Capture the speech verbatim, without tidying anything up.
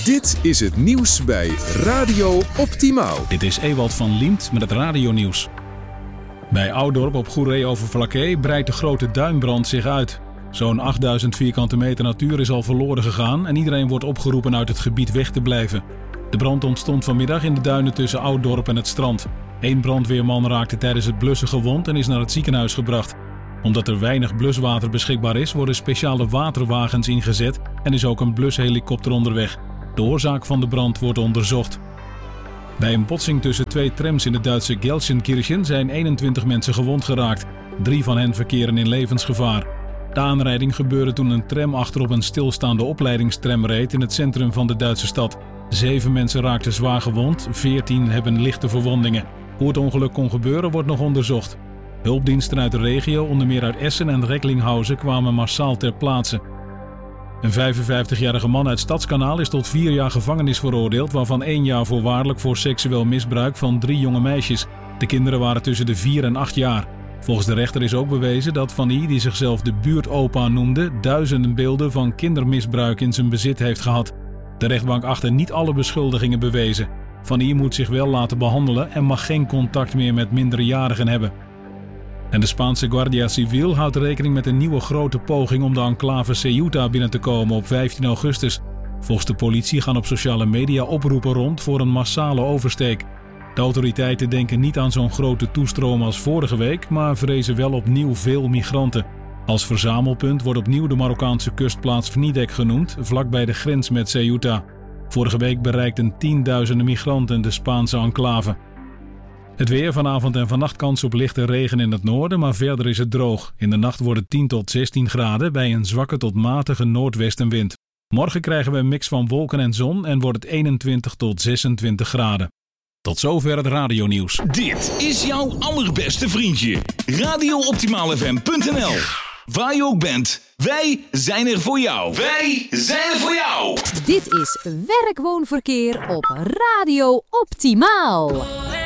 Dit is het nieuws bij Radio Optimaal. Dit is Ewald van Liemt met het radionieuws. Bij Oudorp op Goeree-Overflakkee breidt de grote duinbrand zich uit. Zo'n achtduizend vierkante meter natuur is al verloren gegaan en iedereen wordt opgeroepen uit het gebied weg te blijven. De brand ontstond vanmiddag in de duinen tussen Ouddorp en het strand. Eén brandweerman raakte tijdens het blussen gewond en is naar het ziekenhuis gebracht. Omdat er weinig bluswater beschikbaar is, worden speciale waterwagens ingezet en is ook een blushelikopter onderweg. De oorzaak van de brand wordt onderzocht. Bij een botsing tussen twee trams in de Duitse Gelsenkirchen zijn eenentwintig mensen gewond geraakt. Drie van hen verkeren in levensgevaar. De aanrijding gebeurde toen een tram achterop een stilstaande opleidingstram reed in het centrum van de Duitse stad. Zeven mensen raakten zwaar gewond, veertien hebben lichte verwondingen. Hoe het ongeluk kon gebeuren wordt nog onderzocht. Hulpdiensten uit de regio, onder meer uit Essen en Recklinghausen, kwamen massaal ter plaatse. Een vijfenvijftigjarige man uit Stadskanaal is tot vier jaar gevangenis veroordeeld, waarvan één jaar voorwaardelijk voor seksueel misbruik van drie jonge meisjes. De kinderen waren tussen de vier en acht jaar. Volgens de rechter is ook bewezen dat Van I, die zichzelf de buurtopa noemde, duizenden beelden van kindermisbruik in zijn bezit heeft gehad. De rechtbank achtte niet alle beschuldigingen bewezen. Van I moet zich wel laten behandelen en mag geen contact meer met minderjarigen hebben. En de Spaanse Guardia Civil houdt rekening met een nieuwe grote poging om de enclave Ceuta binnen te komen op vijftien augustus. Volgens de politie gaan op sociale media oproepen rond voor een massale oversteek. De autoriteiten denken niet aan zo'n grote toestroom als vorige week, maar vrezen wel opnieuw veel migranten. Als verzamelpunt wordt opnieuw de Marokkaanse kustplaats Vnidek genoemd, vlakbij de grens met Ceuta. Vorige week bereikten tienduizenden migranten de Spaanse enclave. Het weer, vanavond en vannacht kans op lichte regen in het noorden, maar verder is het droog. In de nacht wordt het tien tot zestien graden bij een zwakke tot matige noordwestenwind. Morgen krijgen we een mix van wolken en zon en wordt het eenentwintig tot zesentwintig graden. Tot zover het radionieuws. Dit is jouw allerbeste vriendje. radio optimaal f m punt n l. Waar je ook bent, wij zijn er voor jou. Wij zijn er voor jou. Dit is Werk-Woon-Verkeer op Radio Optimaal.